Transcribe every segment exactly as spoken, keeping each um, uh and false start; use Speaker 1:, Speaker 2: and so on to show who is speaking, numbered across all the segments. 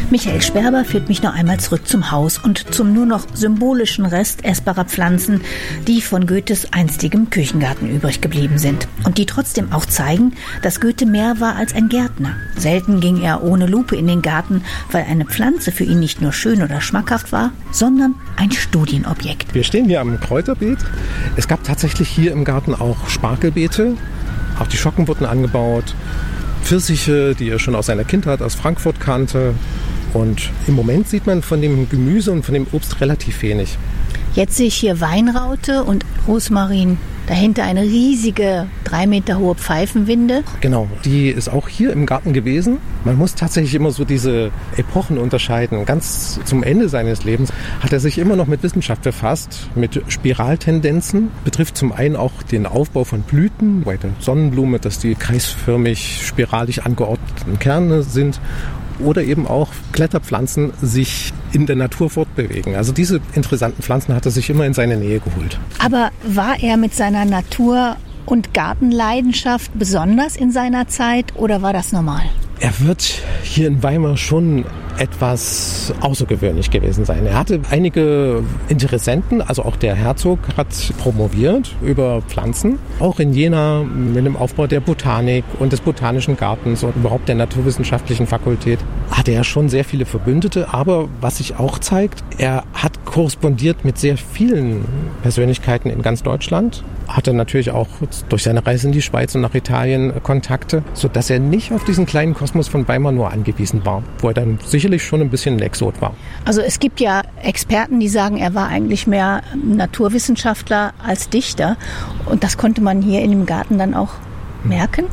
Speaker 1: Michael Sperber führt mich noch einmal zurück zum Haus und zum nur noch symbolischen Rest essbarer Pflanzen, die von Goethes einstigem Küchengarten übrig geblieben sind und die trotzdem auch zeigen, dass Goethe mehr war als ein Gärtner. Selten ging er ohne Lupe in den Garten, weil eine Pflanze für ihn nicht nur schön oder schmackhaft war, sondern ein Studienobjekt.
Speaker 2: Wir stehen hier am Kräuterbeet. Es gab tatsächlich hier im Garten auch Spargelbeete. Auch die Schocken wurden angebaut. Pfirsiche, die er schon aus seiner Kindheit aus Frankfurt kannte. Und im Moment sieht man von dem Gemüse und von dem Obst relativ wenig.
Speaker 1: Jetzt sehe ich hier Weinraute und Rosmarin. Dahinter eine riesige, drei Meter hohe Pfeifenwinde.
Speaker 2: Genau, die ist auch hier im Garten gewesen. Man muss tatsächlich immer so diese Epochen unterscheiden. Ganz zum Ende seines Lebens hat er sich immer noch mit Wissenschaft befasst, mit Spiraltendenzen. Betrifft zum einen auch den Aufbau von Blüten, bei der Sonnenblume, dass die kreisförmig, spiralig angeordneten Kerne sind. Oder eben auch Kletterpflanzen sich in der Natur fortbewegen. Also diese interessanten Pflanzen hat er sich immer in seine Nähe geholt.
Speaker 1: Aber war er mit seiner Natur- und Gartenleidenschaft besonders in seiner Zeit oder war das normal?
Speaker 2: Er wird hier in Weimar schon etwas außergewöhnlich gewesen sein. Er hatte einige Interessenten, also auch der Herzog hat promoviert über Pflanzen. Auch in Jena mit dem Aufbau der Botanik und des Botanischen Gartens und überhaupt der Naturwissenschaftlichen Fakultät hatte er schon sehr viele Verbündete. Aber was sich auch zeigt, er hat korrespondiert mit sehr vielen Persönlichkeiten in ganz Deutschland. Hatte natürlich auch durch seine Reise in die Schweiz und nach Italien Kontakte, sodass er nicht auf diesen kleinen Kosmos von Weimar nur angewiesen war, wo er dann sicherlich schon ein bisschen ein Exot war.
Speaker 1: Also es gibt ja Experten, die sagen, er war eigentlich mehr Naturwissenschaftler als Dichter. Und das konnte man hier in dem Garten dann auch merken?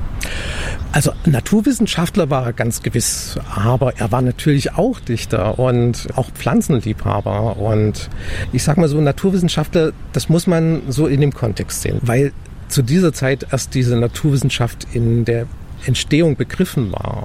Speaker 2: Also Naturwissenschaftler war er ganz gewiss, aber er war natürlich auch Dichter und auch Pflanzenliebhaber. Und ich sag mal so, Naturwissenschaftler, das muss man so in dem Kontext sehen, weil zu dieser Zeit erst diese Naturwissenschaft in der Entstehung begriffen war.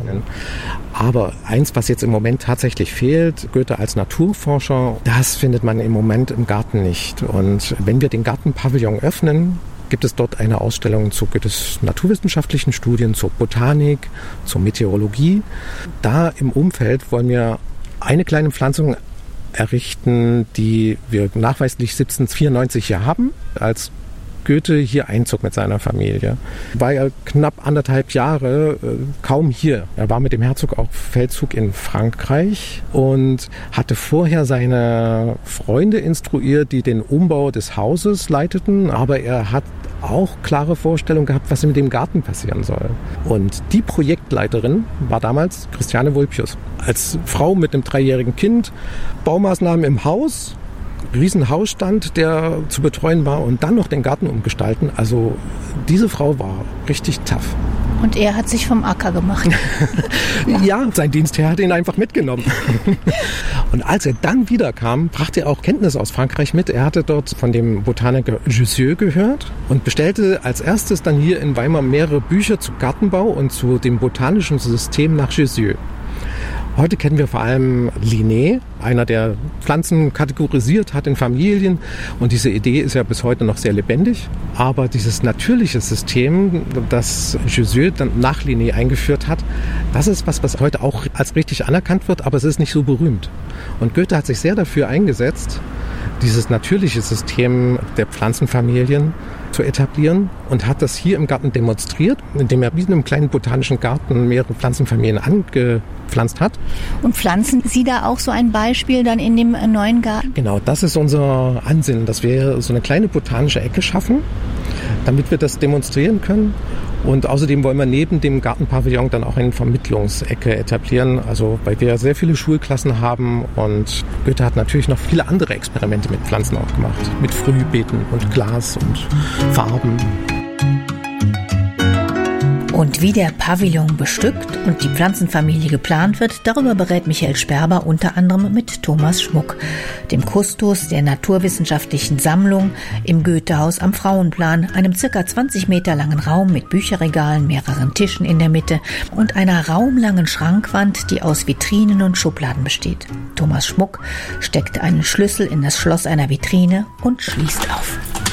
Speaker 2: Aber eins, was jetzt im Moment tatsächlich fehlt, Goethe als Naturforscher, das findet man im Moment im Garten nicht. Und wenn wir den Gartenpavillon öffnen, gibt es dort eine Ausstellung zu Goethes naturwissenschaftlichen Studien, zur Botanik, zur Meteorologie. Da im Umfeld wollen wir eine kleine Pflanzung errichten, die wir nachweislich siebzehnhundertvierundneunzig hier haben, als Goethe hier einzog mit seiner Familie. War er knapp anderthalb Jahre äh, kaum hier. Er war mit dem Herzog auf Feldzug in Frankreich und hatte vorher seine Freunde instruiert, die den Umbau des Hauses leiteten. Aber er hat auch klare Vorstellungen gehabt, was mit dem Garten passieren soll. Und die Projektleiterin war damals Christiane Vulpius. Als Frau mit einem dreijährigen Kind, Baumaßnahmen im Haus, Riesenhausstand, der zu betreuen war und dann noch den Garten umgestalten. Also diese Frau war richtig tough.
Speaker 1: Und er hat sich vom Acker gemacht.
Speaker 2: Ja, sein Dienstherr hat ihn einfach mitgenommen. Und als er dann wiederkam, brachte er auch Kenntnisse aus Frankreich mit. Er hatte dort von dem Botaniker Jussieu gehört und bestellte als erstes dann hier in Weimar mehrere Bücher zu Gartenbau und zu dem botanischen System nach Jussieu. Heute kennen wir vor allem Linné, einer, der Pflanzen kategorisiert hat in Familien. Und diese Idee ist ja bis heute noch sehr lebendig. Aber dieses natürliche System, das Jussieu dann nach Linné eingeführt hat, das ist was, was heute auch als richtig anerkannt wird, aber es ist nicht so berühmt. Und Goethe hat sich sehr dafür eingesetzt, dieses natürliche System der Pflanzenfamilien zu etablieren und hat das hier im Garten demonstriert, indem er wie in einem kleinen botanischen Garten mehrere Pflanzenfamilien angepflanzt hat.
Speaker 1: Und pflanzen Sie da auch so ein Beispiel dann in dem neuen Garten?
Speaker 2: Genau, das ist unser Ansinnen, dass wir so eine kleine botanische Ecke schaffen, damit wir das demonstrieren können. Und außerdem wollen wir neben dem Gartenpavillon dann auch eine Vermittlungsecke etablieren, also weil wir sehr viele Schulklassen haben und Goethe hat natürlich noch viele andere Experimente mit Pflanzen auch gemacht, mit Frühbeeten und Glas und Farben.
Speaker 1: Und wie der Pavillon bestückt und die Pflanzenfamilie geplant wird, darüber berät Michael Sperber unter anderem mit Thomas Schmuck, dem Kustos der naturwissenschaftlichen Sammlung im Goethehaus am Frauenplan, einem circa zwanzig Meter langen Raum mit Bücherregalen, mehreren Tischen in der Mitte und einer raumlangen Schrankwand, die aus Vitrinen und Schubladen besteht. Thomas Schmuck steckt einen Schlüssel in das Schloss einer Vitrine und schließt auf.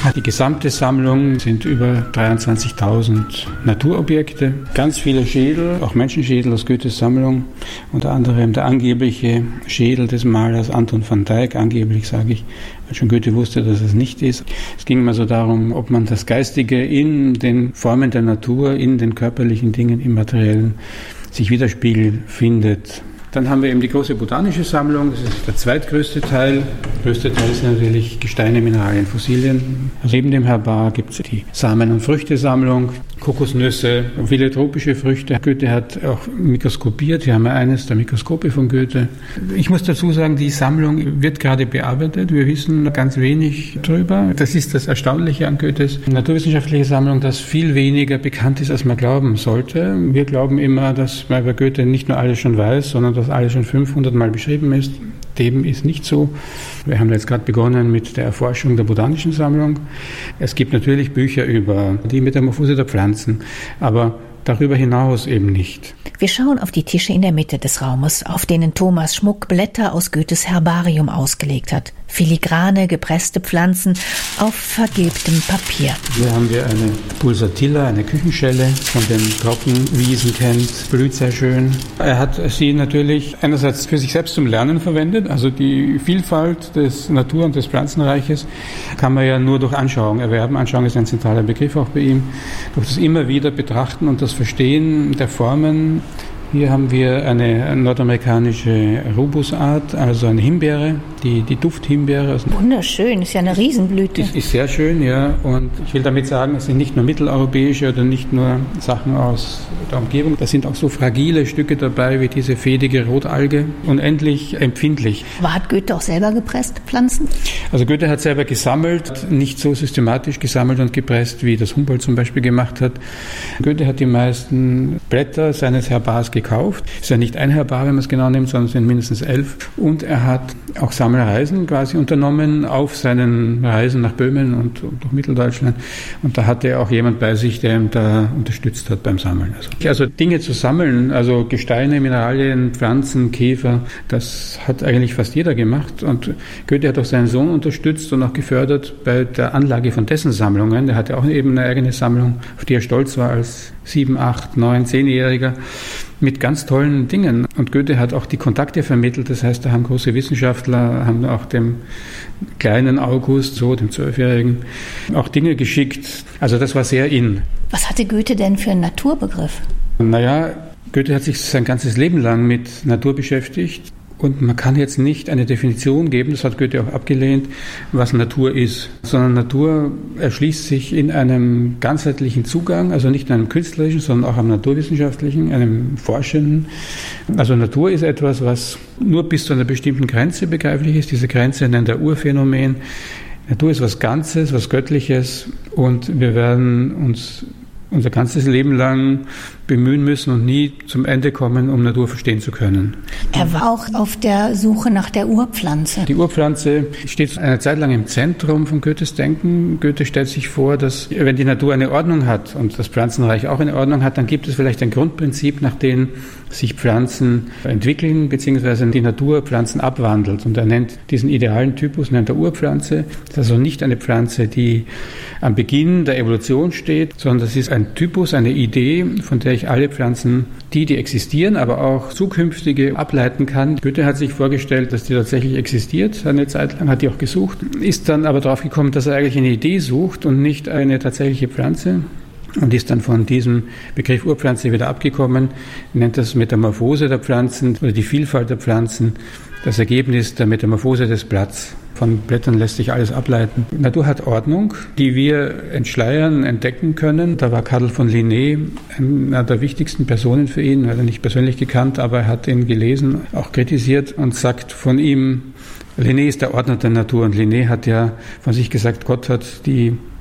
Speaker 3: Die gesamte Sammlung sind über dreiundzwanzigtausend Naturobjekte, ganz viele Schädel, auch Menschenschädel aus Goethes Sammlung, unter anderem der angebliche Schädel des Malers Anton van Dyck, angeblich sage ich, weil schon Goethe wusste, dass es nicht ist. Es ging immer so darum, ob man das Geistige in den Formen der Natur, in den körperlichen Dingen, im Materiellen sich widerspiegelt findet. Dann haben wir eben die große botanische Sammlung, das ist der zweitgrößte Teil. Der größte Teil sind natürlich Gesteine, Mineralien, Fossilien. Also neben dem Herbar gibt es die Samen- und Früchtesammlung, Kokosnüsse, viele tropische Früchte. Goethe hat auch mikroskopiert, hier haben wir eines der Mikroskope von Goethe. Ich muss dazu sagen, die Sammlung wird gerade bearbeitet, wir wissen ganz wenig drüber. Das ist das Erstaunliche an Goethes naturwissenschaftliche Sammlung, dass viel weniger bekannt ist, als man glauben sollte. Wir glauben immer, dass man über Goethe nicht nur alles schon weiß, sondern dass alles schon fünfhundert Mal beschrieben ist. Dem ist nicht so. Wir haben jetzt gerade begonnen mit der Erforschung der botanischen Sammlung. Es gibt natürlich Bücher über die Metamorphose der Pflanzen, aber darüber hinaus eben nicht.
Speaker 1: Wir schauen auf die Tische in der Mitte des Raumes, auf denen Thomas Schmuck Blätter aus Goethes Herbarium ausgelegt hat. Filigrane, gepresste Pflanzen auf vergilbtem Papier.
Speaker 3: Hier haben wir eine Pulsatilla, eine Küchenschelle, von den Trockenwiesen kennt, blüht sehr schön. Er hat sie natürlich einerseits für sich selbst zum Lernen verwendet, also die Vielfalt des Natur- und des Pflanzenreiches kann man ja nur durch Anschauung erwerben. Anschauung ist ein zentraler Begriff auch bei ihm. Durch das immer wieder Betrachten und das Verstehen der Formen. Hier haben wir eine nordamerikanische Rubusart, also eine Himbeere, die, die Dufthimbeere.
Speaker 1: Wunderschön, ist ja eine Riesenblüte.
Speaker 3: Ist, ist sehr schön, ja. Und ich will damit sagen, es sind nicht nur mitteleuropäische oder nicht nur Sachen aus der Umgebung. Da sind auch so fragile Stücke dabei, wie diese fädige Rotalge, unendlich empfindlich.
Speaker 1: Aber hat Goethe auch selber gepresst, Pflanzen?
Speaker 3: Also Goethe hat selber gesammelt, nicht so systematisch gesammelt und gepresst, wie das Humboldt zum Beispiel gemacht hat. Goethe hat die meisten Blätter seines Herbars gekauft. Gekauft. Es ist ja nicht ein Herbar, wenn man es genau nimmt, sondern es sind mindestens elf. Und er hat auch Sammelreisen quasi unternommen auf seinen Reisen nach Böhmen und durch Mitteldeutschland. Und da hatte er auch jemand bei sich, der ihm da unterstützt hat beim Sammeln. Also, also Dinge zu sammeln, also Gesteine, Mineralien, Pflanzen, Käfer, das hat eigentlich fast jeder gemacht. Und Goethe hat auch seinen Sohn unterstützt und auch gefördert bei der Anlage von dessen Sammlungen. Der hatte auch eben eine eigene Sammlung, auf die er stolz war als sieben, acht, neun, zehnjähriger. Mit ganz tollen Dingen. Und Goethe hat auch die Kontakte vermittelt. Das heißt, da haben große Wissenschaftler, haben auch dem kleinen August, so dem Zwölfjährigen, auch Dinge geschickt. Also das war sehr in.
Speaker 1: Was hatte Goethe denn für einen Naturbegriff?
Speaker 3: Naja, Goethe hat sich sein ganzes Leben lang mit Natur beschäftigt. Und man kann jetzt nicht eine Definition geben, das hat Goethe auch abgelehnt, was Natur ist, sondern Natur erschließt sich in einem ganzheitlichen Zugang, also nicht in einem künstlerischen, sondern auch einem naturwissenschaftlichen, einem forschenden. Also Natur ist etwas, was nur bis zu einer bestimmten Grenze begreiflich ist. Diese Grenze nennt er Urphänomen. Natur ist was Ganzes, was Göttliches und wir werden uns unser ganzes Leben lang bemühen müssen und nie zum Ende kommen, um Natur verstehen zu können.
Speaker 1: Er war auch auf der Suche nach der Urpflanze.
Speaker 3: Die Urpflanze steht eine Zeit lang im Zentrum von Goethes Denken. Goethe stellt sich vor, dass wenn die Natur eine Ordnung hat und das Pflanzenreich auch eine Ordnung hat, dann gibt es vielleicht ein Grundprinzip, nach dem sich Pflanzen entwickeln, beziehungsweise die Natur Pflanzen abwandelt. Und er nennt diesen idealen Typus, nennt er Urpflanze. Das ist also nicht eine Pflanze, die am Beginn der Evolution steht, sondern das ist ein Typus, eine Idee, von der ich alle Pflanzen, die, die existieren, aber auch zukünftige ableiten kann. Goethe hat sich vorgestellt, dass die tatsächlich existiert. Eine Zeit lang hat die auch gesucht, ist dann aber darauf gekommen, dass er eigentlich eine Idee sucht und nicht eine tatsächliche Pflanze. Und ist dann von diesem Begriff Urpflanze wieder abgekommen, nennt das Metamorphose der Pflanzen oder die Vielfalt der Pflanzen, das Ergebnis der Metamorphose des Blatts. Von Blättern lässt sich alles ableiten. Natur hat Ordnung, die wir entschleiern, entdecken können. Da war Karl von Linné einer der wichtigsten Personen für ihn, er hat ihn nicht persönlich gekannt, aber er hat ihn gelesen, auch kritisiert und sagt von ihm, Linné ist der Ordner der Natur und Linné hat ja von sich gesagt, Gott hat die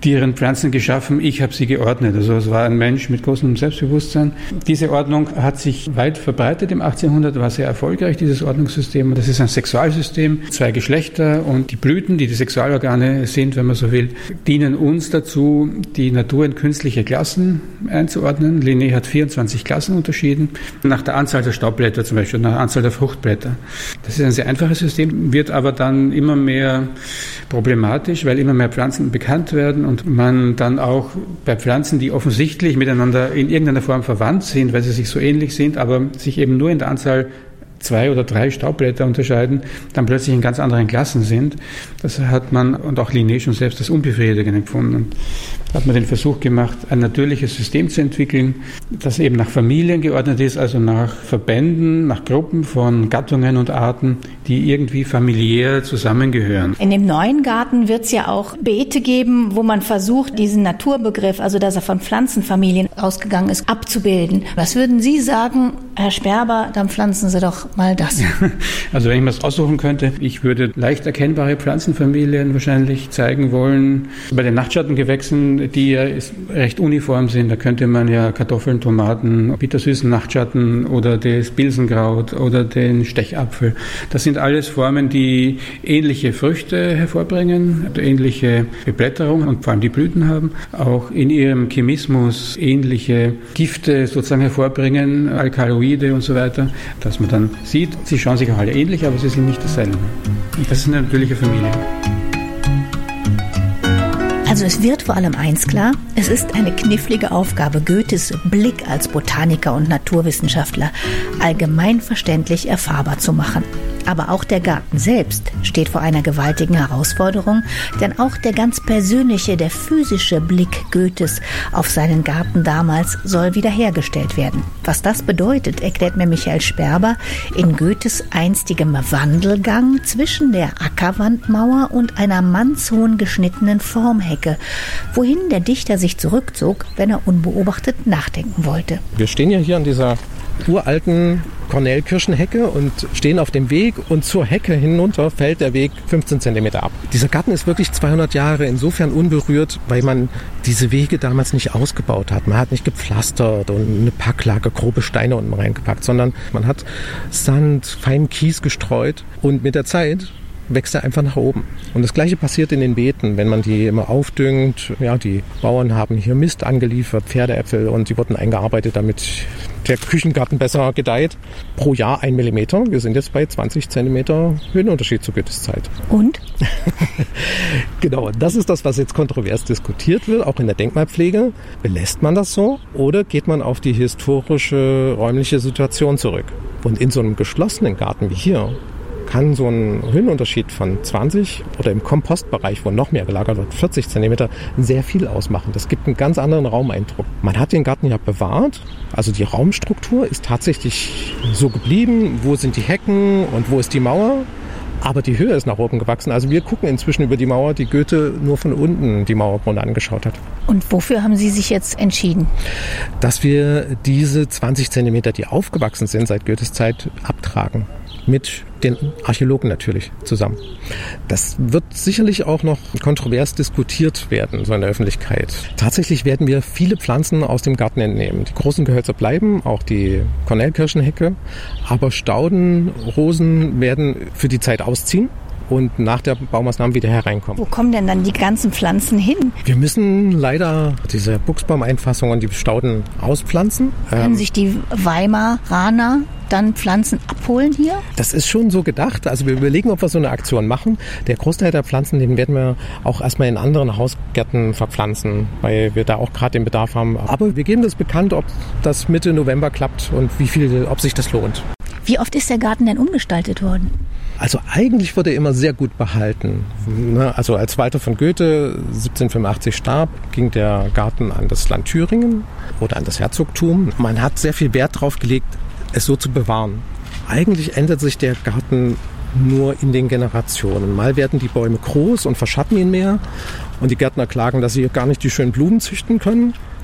Speaker 3: Tiere und Pflanzen geschaffen, ich habe sie geordnet. Also es war ein Mensch mit großem Selbstbewusstsein. Diese Ordnung hat sich weit verbreitet im achtzehnhundert, war sehr erfolgreich, dieses Ordnungssystem. Das ist ein Sexualsystem, zwei Geschlechter und die Blüten, die die Sexualorgane sind, wenn man so will, dienen uns dazu, die Natur in künstliche Klassen einzuordnen. Linné hat vierundzwanzig Klassen unterschieden, nach der Anzahl der Staubblätter zum Beispiel, nach der Anzahl der Fruchtblätter. Das ist ein sehr einfaches System, wird aber dann immer mehr problematisch, weil immer mehr Pflanzen bekannt werden und man dann auch bei Pflanzen, die offensichtlich miteinander in irgendeiner Form verwandt sind, weil sie sich so ähnlich sind, aber sich eben nur in der Anzahl zwei oder drei Staubblätter unterscheiden, dann plötzlich in ganz anderen Klassen sind. Das hat man, und auch Linné schon selbst, das unbefriedigend empfunden. Und da hat man den Versuch gemacht, ein natürliches System zu entwickeln, das eben nach Familien geordnet ist, also nach Verbänden, nach Gruppen von Gattungen und Arten, die irgendwie familiär zusammengehören.
Speaker 1: In dem neuen Garten wird es ja auch Beete geben, wo man versucht, diesen Naturbegriff, also dass er von Pflanzenfamilien ausgegangen ist, abzubilden. Was würden Sie sagen, Herr Sperber, dann pflanzen Sie doch mal das.
Speaker 3: Also wenn ich mir das aussuchen könnte, ich würde leicht erkennbare Pflanzenfamilien wahrscheinlich zeigen wollen. Bei den Nachtschattengewächsen, die ja recht uniform sind, da könnte man ja Kartoffeln, Tomaten, bittersüßen Nachtschatten oder das Bilsenkraut oder den Stechapfel. Das sind alles Formen, die ähnliche Früchte hervorbringen, ähnliche Beblätterung und vor allem die Blüten haben, auch in ihrem Chemismus ähnliche Gifte sozusagen hervorbringen, Alkaloide und so weiter, dass man dann sieht, sie schauen sich auch alle ähnlich, aber sie sind nicht dasselbe. Und das ist eine natürliche Familie.
Speaker 1: Also es wird vor allem eins klar, es ist eine knifflige Aufgabe, Goethes Blick als Botaniker und Naturwissenschaftler allgemein verständlich erfahrbar zu machen. Aber auch der Garten selbst steht vor einer gewaltigen Herausforderung, denn auch der ganz persönliche, der physische Blick Goethes auf seinen Garten damals soll wiederhergestellt werden. Was das bedeutet, erklärt mir Michael Sperber in Goethes einstigem Wandelgang zwischen der Ackerwandmauer und einer mannshohen geschnittenen Formhecke, wohin der Dichter sich zurückzog, wenn er unbeobachtet nachdenken wollte.
Speaker 2: Wir stehen ja hier an dieser uralten Kornelkirschenhecke und stehen auf dem Weg und zur Hecke hinunter fällt der Weg fünfzehn Zentimeter ab. Dieser Garten ist wirklich zweihundert Jahre insofern unberührt, weil man diese Wege damals nicht ausgebaut hat. Man hat nicht gepflastert und eine Packlage, grobe Steine unten reingepackt, sondern man hat Sand, feinen Kies gestreut und mit der Zeit wächst er einfach nach oben. Und das Gleiche passiert in den Beeten, wenn man die immer aufdüngt. Ja, die Bauern haben hier Mist angeliefert, Pferdeäpfel, und die wurden eingearbeitet, damit der Küchengarten besser gedeiht. Pro Jahr ein Millimeter. Wir sind jetzt bei zwanzig Zentimeter Höhenunterschied zu Goethes Zeit.
Speaker 1: Und?
Speaker 2: Genau, das ist das, was jetzt kontrovers diskutiert wird, auch in der Denkmalpflege. Belässt man das so oder geht man auf die historische, räumliche Situation zurück? Und in so einem geschlossenen Garten wie hier kann so ein Höhenunterschied von zwanzig oder im Kompostbereich, wo noch mehr gelagert wird, vierzig Zentimeter, sehr viel ausmachen. Das gibt einen ganz anderen Raumeindruck. Man hat den Garten ja bewahrt, also die Raumstruktur ist tatsächlich so geblieben. Wo sind die Hecken und wo ist die Mauer? Aber die Höhe ist nach oben gewachsen. Also wir gucken inzwischen über die Mauer, die Goethe nur von unten die Mauergründe angeschaut hat.
Speaker 1: Und wofür haben Sie sich jetzt entschieden?
Speaker 2: Dass wir diese zwanzig Zentimeter, die aufgewachsen sind seit Goethes Zeit, abtragen. Mit den Archäologen natürlich zusammen. Das wird sicherlich auch noch kontrovers diskutiert werden, so in der Öffentlichkeit. Tatsächlich werden wir viele Pflanzen aus dem Garten entnehmen. Die großen Gehölze bleiben, auch die Kornelkirschenhecke, aber Stauden, Rosen werden für die Zeit ausziehen und nach der Baumaßnahme wieder hereinkommen.
Speaker 1: Wo kommen denn dann die ganzen Pflanzen hin?
Speaker 2: Wir müssen leider diese Buchsbaumeinfassung und die Stauden auspflanzen.
Speaker 1: Können ähm, sich die Weimaraner dann Pflanzen abholen hier?
Speaker 2: Das ist schon so gedacht. Also wir überlegen, ob wir so eine Aktion machen. Der Großteil der Pflanzen, den werden wir auch erstmal in anderen Hausgärten verpflanzen, weil wir da auch gerade den Bedarf haben. Aber wir geben das bekannt, ob das Mitte November klappt und wie viel, ob sich das lohnt.
Speaker 1: Wie oft ist der Garten denn umgestaltet worden?
Speaker 2: Also eigentlich wurde er immer sehr gut behalten. Also als Walter von Goethe siebzehnhundertfünfundachtzig starb, ging der Garten an das Land Thüringen oder an das Herzogtum. Man hat sehr viel Wert drauf gelegt, es so zu bewahren. Eigentlich ändert sich der Garten nur in den Generationen. Mal werden die Bäume groß und verschatten ihn mehr und die Gärtner klagen, dass sie gar nicht die schönen Blumen züchten können.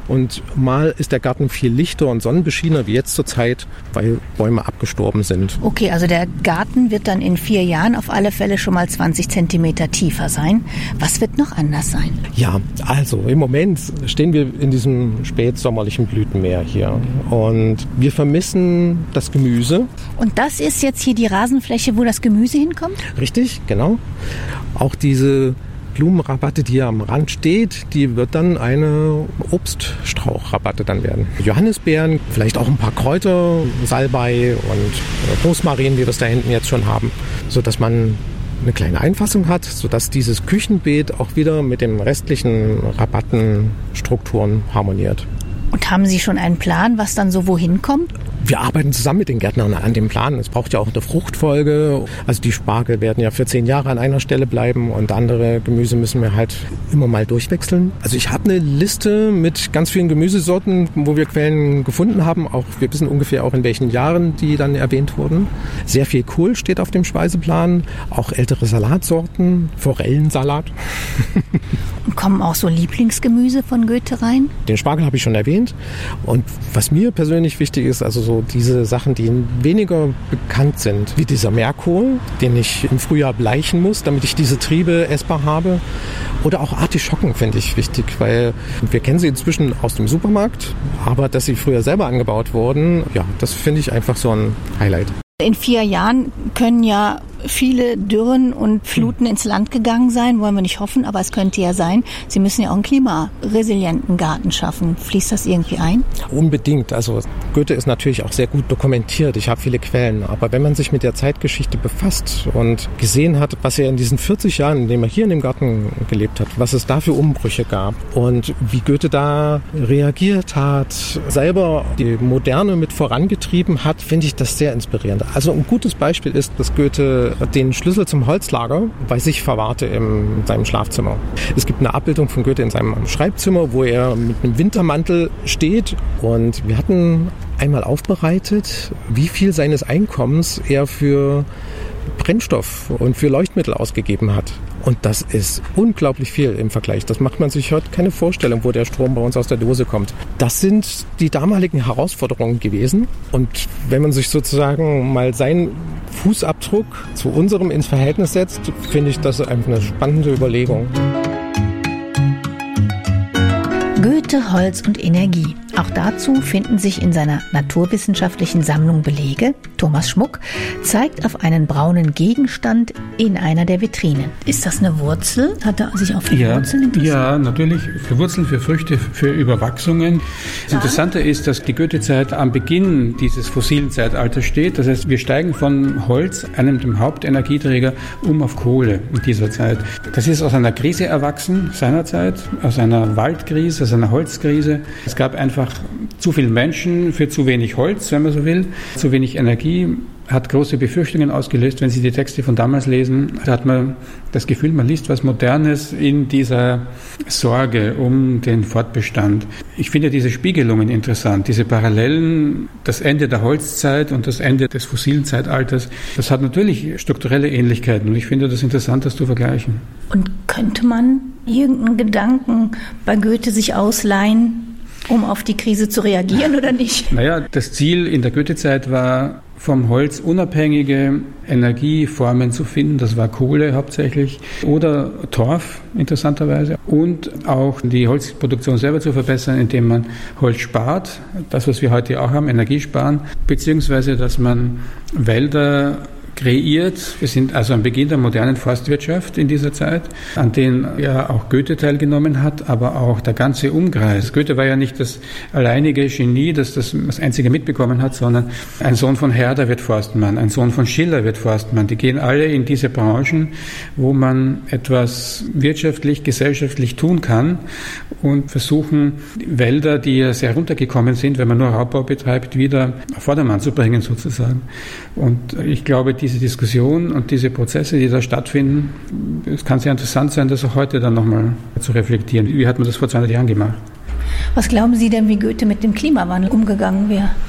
Speaker 2: Und mal ist der Garten viel lichter und sonnenbeschiedener wie jetzt zur Zeit, weil Bäume abgestorben sind.
Speaker 1: Okay, also der Garten wird dann in vier Jahren auf alle Fälle schon mal zwanzig Zentimeter tiefer sein. Was wird noch anders sein?
Speaker 2: Ja, also im Moment stehen wir in diesem spätsommerlichen Blütenmeer hier und wir vermissen das Gemüse.
Speaker 1: Und das ist jetzt hier die Rasenfläche, wo das Gemüse hinkommt?
Speaker 2: Richtig, genau. Auch diese Blumenrabatte, die hier am Rand steht, die wird dann eine Obststrauchrabatte dann werden. Johannisbeeren, vielleicht auch ein paar Kräuter, Salbei und Rosmarin, wie wir es da hinten jetzt schon haben, sodass man eine kleine Einfassung hat, sodass dieses Küchenbeet auch wieder mit den restlichen Rabattenstrukturen harmoniert.
Speaker 1: Und haben Sie schon einen Plan, was dann so wohin kommt?
Speaker 2: Wir arbeiten zusammen mit den Gärtnern an dem Plan. Es braucht ja auch eine Fruchtfolge. Also die Spargel werden ja für zehn Jahre an einer Stelle bleiben und andere Gemüse müssen wir halt immer mal durchwechseln. Also ich habe eine Liste mit ganz vielen Gemüsesorten, wo wir Quellen gefunden haben. Auch wir wissen ungefähr auch in welchen Jahren die dann erwähnt wurden. Sehr viel Kohl steht auf dem Speiseplan. Auch ältere Salatsorten, Forellensalat.
Speaker 1: Und kommen auch so Lieblingsgemüse von Goethe rein?
Speaker 2: Den Spargel habe ich schon erwähnt. Und was mir persönlich wichtig ist, also so diese Sachen, die weniger bekannt sind, wie dieser Meerkohl, den ich im Frühjahr bleichen muss, damit ich diese Triebe essbar habe. Oder auch Artischocken finde ich wichtig, weil wir kennen sie inzwischen aus dem Supermarkt, aber dass sie früher selber angebaut wurden, ja, das finde ich einfach so ein Highlight.
Speaker 1: In vier Jahren können ja viele Dürren und Fluten ins Land gegangen sein, wollen wir nicht hoffen, aber es könnte ja sein. Sie müssen ja auch einen klimaresilienten Garten schaffen. Fließt das irgendwie ein?
Speaker 2: Unbedingt. Also Goethe ist natürlich auch sehr gut dokumentiert. Ich habe viele Quellen. Aber wenn man sich mit der Zeitgeschichte befasst und gesehen hat, was er in diesen vierzig Jahren, in denen er hier in dem Garten gelebt hat, was es da für Umbrüche gab und wie Goethe da reagiert hat, selber die Moderne mit vorangetrieben hat, finde ich das sehr inspirierend. Also ein gutes Beispiel ist, dass Goethe den Schlüssel zum Holzlager bei sich verwahrte in seinem Schlafzimmer. Es gibt eine Abbildung von Goethe in seinem Schreibzimmer, wo er mit einem Wintermantel steht und wir hatten einmal aufbereitet, wie viel seines Einkommens er für Brennstoff und für Leuchtmittel ausgegeben hat. Und das ist unglaublich viel im Vergleich. Das macht man sich heute keine Vorstellung, wo der Strom bei uns aus der Dose kommt. Das sind die damaligen Herausforderungen gewesen. Und wenn man sich sozusagen mal seinen Fußabdruck zu unserem ins Verhältnis setzt, finde ich das eine spannende Überlegung.
Speaker 1: Goethe, Holz und Energie. Auch dazu finden sich in seiner naturwissenschaftlichen Sammlung Belege. Thomas Schmuck zeigt auf einen braunen Gegenstand in einer der Vitrinen. Ist das eine Wurzel? Hat er sich auf die
Speaker 3: ja,
Speaker 1: Wurzeln interessiert?
Speaker 3: Ja, natürlich. Für Wurzeln, für Früchte, für Überwachsungen. Das Interessante ist, dass die Goethezeit am Beginn dieses fossilen Zeitalters steht. Das heißt, wir steigen von Holz, einem dem Hauptenergieträger, um auf Kohle in dieser Zeit. Das ist aus einer Krise erwachsen seinerzeit, aus einer Waldkrise, aus einer Holzkrise. Es gab einfach zu viele Menschen für zu wenig Holz, wenn man so will, zu wenig Energie, hat große Befürchtungen ausgelöst. Wenn Sie die Texte von damals lesen, da hat man das Gefühl, man liest was Modernes in dieser Sorge um den Fortbestand. Ich finde diese Spiegelungen interessant, diese Parallelen, das Ende der Holzzeit und das Ende des fossilen Zeitalters, das hat natürlich strukturelle Ähnlichkeiten und ich finde das interessant, das zu vergleichen.
Speaker 1: Und könnte man irgendeinen Gedanken bei Goethe sich ausleihen, um auf die Krise zu reagieren oder nicht?
Speaker 3: Naja, das Ziel in der Goethezeit war, vom Holz unabhängige Energieformen zu finden. Das war Kohle hauptsächlich oder Torf, interessanterweise. Und auch die Holzproduktion selber zu verbessern, indem man Holz spart. Das, was wir heute auch haben, Energie sparen. Beziehungsweise, dass man Wälder kreiert. Wir sind also am Beginn der modernen Forstwirtschaft in dieser Zeit, an denen ja auch Goethe teilgenommen hat, aber auch der ganze Umkreis. Goethe war ja nicht das alleinige Genie, das das, das einzige mitbekommen hat, sondern ein Sohn von Herder wird Forstmann, ein Sohn von Schiller wird Forstmann. Die gehen alle in diese Branchen, wo man etwas wirtschaftlich, gesellschaftlich tun kann und versuchen, Wälder, die ja sehr runtergekommen sind, wenn man nur Raubbau betreibt, wieder auf Vordermann zu bringen sozusagen. Und ich glaube, die Diese Diskussion und diese Prozesse, die da stattfinden, es kann sehr interessant sein, das auch heute dann nochmal zu reflektieren. Wie hat man das vor zweihundert Jahren gemacht?
Speaker 1: Was glauben Sie denn, wie Goethe mit dem Klimawandel umgegangen wäre?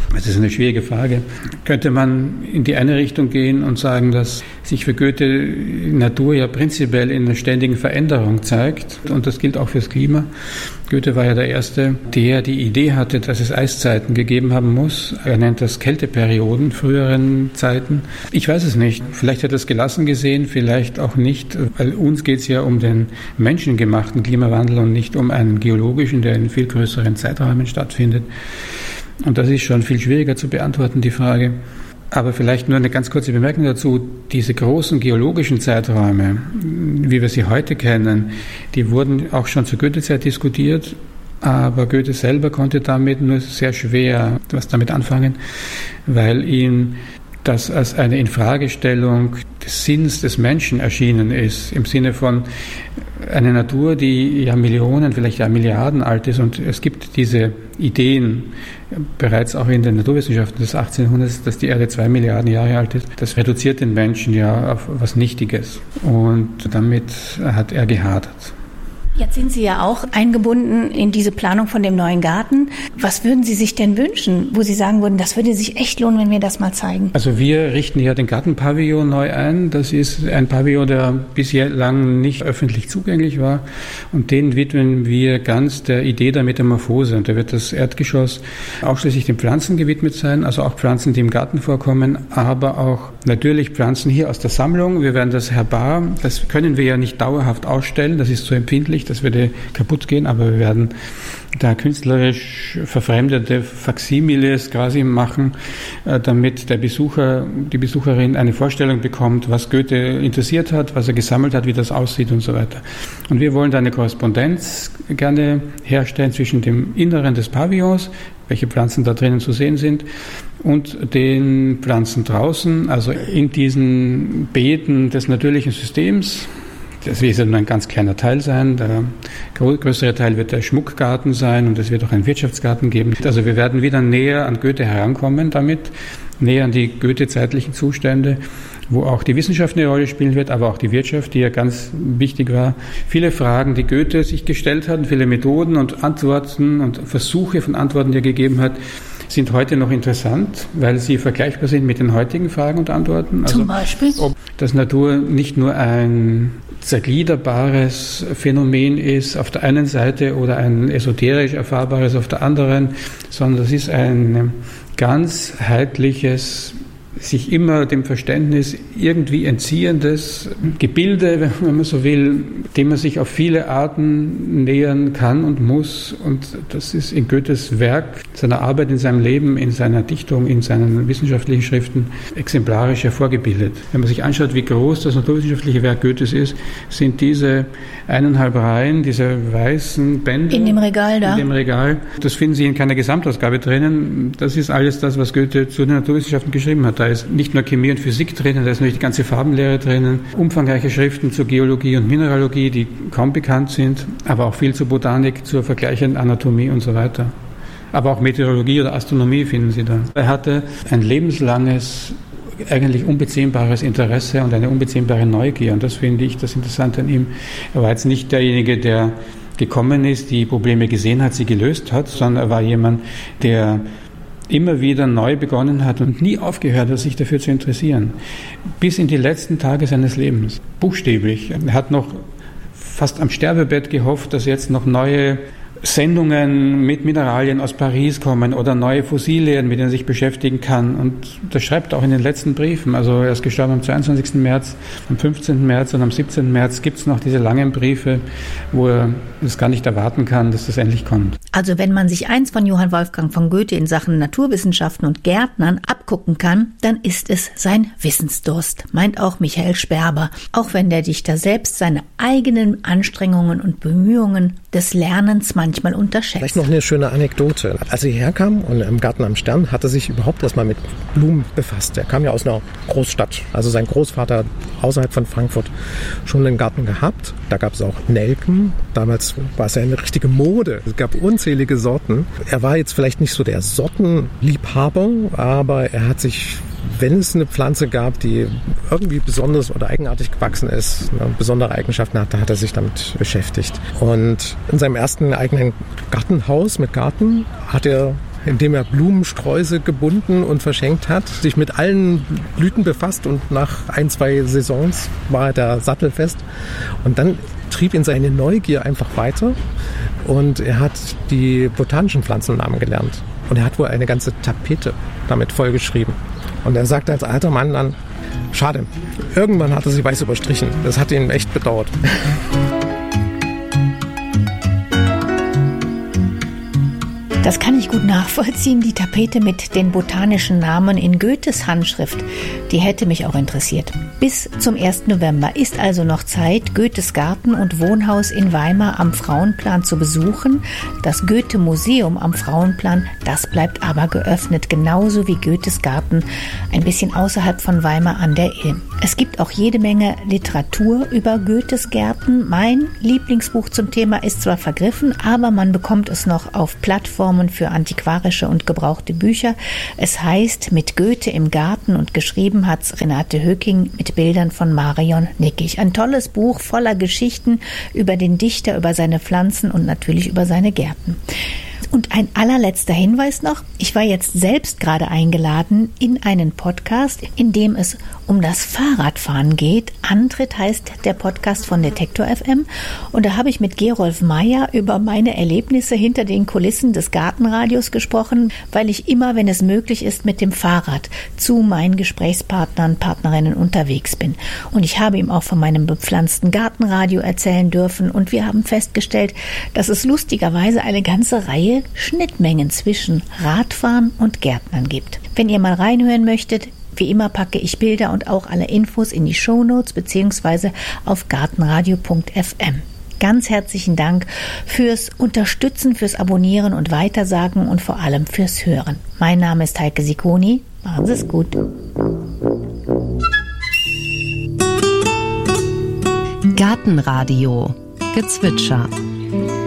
Speaker 3: Das ist eine schwierige Frage. Könnte man in die eine Richtung gehen und sagen, dass sich für Goethe Natur ja prinzipiell in einer ständigen Veränderung zeigt, und das gilt auch fürs Klima. Goethe war ja der Erste, der die Idee hatte, dass es Eiszeiten gegeben haben muss. Er nennt das Kälteperioden, früheren Zeiten. Ich weiß es nicht. Vielleicht hat er es gelassen gesehen, vielleicht auch nicht, weil uns geht es ja um den menschengemachten Klimawandel und nicht um einen geologischen, der in viel größeren Zeiträumen stattfindet. Und das ist schon viel schwieriger zu beantworten, die Frage. Aber vielleicht nur eine ganz kurze Bemerkung dazu. Diese großen geologischen Zeiträume, wie wir sie heute kennen, die wurden auch schon zur Goethe-Zeit diskutiert, aber Goethe selber konnte damit nur sehr schwer was damit anfangen, weil ihm das als eine Infragestellung des Sinns des Menschen erschienen ist, im Sinne von einer Natur, die ja Millionen, vielleicht ja Milliarden alt ist, und es gibt diese Ideen bereits auch in den Naturwissenschaften des achtzehnten Jahrhunderts, dass die Erde zwei Milliarden Jahre alt ist. Das reduziert den Menschen ja auf was Nichtiges, und damit hat er gehadert.
Speaker 1: Jetzt sind Sie ja auch eingebunden in diese Planung von dem neuen Garten. Was würden Sie sich denn wünschen, wo Sie sagen würden, das würde sich echt lohnen, wenn wir das mal zeigen?
Speaker 3: Also wir richten ja den Gartenpavillon neu ein. Das ist ein Pavillon, der bislang nicht öffentlich zugänglich war. Und den widmen wir ganz der Idee der Metamorphose. Und da wird das Erdgeschoss ausschließlich den Pflanzen gewidmet sein, also auch Pflanzen, die im Garten vorkommen, aber auch natürlich Pflanzen hier aus der Sammlung. Wir werden das Herbar, das können wir ja nicht dauerhaft ausstellen, das ist zu empfindlich. Das würde kaputt gehen, aber wir werden da künstlerisch verfremdete Faksimiles quasi machen, damit der Besucher, die Besucherin eine Vorstellung bekommt, was Goethe interessiert hat, was er gesammelt hat, wie das aussieht und so weiter. Und wir wollen da eine Korrespondenz gerne herstellen zwischen dem Inneren des Pavillons, welche Pflanzen da drinnen zu sehen sind, und den Pflanzen draußen, also in diesen Beeten des natürlichen Systems. Das wird nur ein ganz kleiner Teil sein. Der größere Teil wird der Schmuckgarten sein, und es wird auch einen Wirtschaftsgarten geben. Also wir werden wieder näher an Goethe herankommen damit, näher an die Goethe-zeitlichen Zustände, wo auch die Wissenschaft eine Rolle spielen wird, aber auch die Wirtschaft, die ja ganz wichtig war. Viele Fragen, die Goethe sich gestellt hat, viele Methoden und Antworten und Versuche von Antworten, die er gegeben hat, sind heute noch interessant, weil sie vergleichbar sind mit den heutigen Fragen und Antworten. Also,
Speaker 1: zum Beispiel?
Speaker 3: Ob das Natur nicht nur ein zergliederbares Phänomen ist auf der einen Seite oder ein esoterisch erfahrbares auf der anderen, sondern das ist ein ganzheitliches, sich immer dem Verständnis irgendwie entziehendes Gebilde, wenn man so will, dem man sich auf viele Arten nähern kann und muss. Und das ist in Goethes Werk, seiner Arbeit, in seinem Leben, in seiner Dichtung, in seinen wissenschaftlichen Schriften exemplarisch hervorgebildet. Wenn man sich anschaut, wie groß das naturwissenschaftliche Werk Goethes ist, sind diese eineinhalb Reihen, diese weißen Bände
Speaker 1: in dem Regal da.
Speaker 3: In dem Regal. Das finden Sie in keiner Gesamtausgabe drinnen. Das ist alles das, was Goethe zu den Naturwissenschaften geschrieben hat. Da ist nicht nur Chemie und Physik drinnen, da ist natürlich die ganze Farbenlehre drinnen, umfangreiche Schriften zur Geologie und Mineralogie, die kaum bekannt sind, aber auch viel zur Botanik, zur vergleichenden Anatomie und so weiter. Aber auch Meteorologie oder Astronomie finden Sie da. Er hatte ein lebenslanges, eigentlich unbezähmbares Interesse und eine unbezähmbare Neugier, und das finde ich das Interessante an ihm. Er war jetzt nicht derjenige, der gekommen ist, die Probleme gesehen hat, sie gelöst hat, sondern er war jemand, der immer wieder neu begonnen hat und nie aufgehört hat, sich dafür zu interessieren. Bis in die letzten Tage seines Lebens. Buchstäblich. Er hat noch fast am Sterbebett gehofft, dass jetzt noch neue Sendungen mit Mineralien aus Paris kommen oder neue Fossilien, mit denen er sich beschäftigen kann. Und das schreibt er auch in den letzten Briefen. Also er ist gestorben am zweiundzwanzigsten März, am fünfzehnten März und am siebzehnten März gibt es noch diese langen Briefe, wo er es gar nicht erwarten kann, dass das endlich kommt.
Speaker 1: Also wenn man sich eins von Johann Wolfgang von Goethe in Sachen Naturwissenschaften und Gärtnern abgucken kann, dann ist es sein Wissensdurst, meint auch Michael Sperber. Auch wenn der Dichter selbst seine eigenen Anstrengungen und Bemühungen des Lernens manchmal unterschätzt.
Speaker 2: Vielleicht noch eine schöne Anekdote. Als er hierher kam und im Garten am Stern, hat er sich überhaupt erstmal mit Blumen befasst. Er kam ja aus einer Großstadt. Also sein Großvater hat außerhalb von Frankfurt schon einen Garten gehabt. Da gab es auch Nelken. Damals war es ja eine richtige Mode. Es gab unzählige Sorten. Er war jetzt vielleicht nicht so der Sortenliebhaber, aber er hat sich, wenn es eine Pflanze gab, die irgendwie besonders oder eigenartig gewachsen ist, eine besondere Eigenschaften hatte, hat er sich damit beschäftigt. Und in seinem ersten eigenen Gartenhaus mit Garten hat er indem er Blumensträuße gebunden und verschenkt hat, sich mit allen Blüten befasst und nach ein, zwei Saisons war er da sattelfest. Und dann trieb ihn seine Neugier einfach weiter und er hat die botanischen Pflanzennamen gelernt. Und er hat wohl eine ganze Tapete damit vollgeschrieben. Und er sagte als alter Mann dann, schade, irgendwann hat er sie weiß überstrichen. Das hat ihn echt bedauert.
Speaker 1: Das kann ich gut nachvollziehen. Die Tapete mit den botanischen Namen in Goethes Handschrift, die hätte mich auch interessiert. Bis zum ersten November ist also noch Zeit, Goethes Garten und Wohnhaus in Weimar am Frauenplan zu besuchen. Das Goethe-Museum am Frauenplan, das bleibt aber geöffnet, genauso wie Goethes Garten, ein bisschen außerhalb von Weimar an der Ilm. Es gibt auch jede Menge Literatur über Goethes Gärten. Mein Lieblingsbuch zum Thema ist zwar vergriffen, aber man bekommt es noch auf Plattformen für antiquarische und gebrauchte Bücher. Es heißt Mit Goethe im Garten und geschrieben hat's Renate Höcking mit Bildern von Marion Nickig. Ein tolles Buch voller Geschichten über den Dichter, über seine Pflanzen und natürlich über seine Gärten. Und ein allerletzter Hinweis noch. Ich war jetzt selbst gerade eingeladen in einen Podcast, in dem es um das Fahrradfahren geht. Antritt heißt der Podcast von Detektor F M. Und da habe ich mit Gerolf Meyer über meine Erlebnisse hinter den Kulissen des Gartenradios gesprochen, weil ich immer, wenn es möglich ist, mit dem Fahrrad zu meinen Gesprächspartnern, Partnerinnen unterwegs bin. Und ich habe ihm auch von meinem bepflanzten Gartenradio erzählen dürfen. Und wir haben festgestellt, dass es lustigerweise eine ganze Reihe Schnittmengen zwischen Radfahren und Gärtnern gibt. Wenn ihr mal reinhören möchtet, wie immer packe ich Bilder und auch alle Infos in die Shownotes beziehungsweise auf gartenradio punkt f m. Ganz herzlichen Dank fürs Unterstützen, fürs Abonnieren und Weitersagen und vor allem fürs Hören. Mein Name ist Heike Sikoni. Machen Sie es gut.
Speaker 4: Gartenradio Gezwitscher.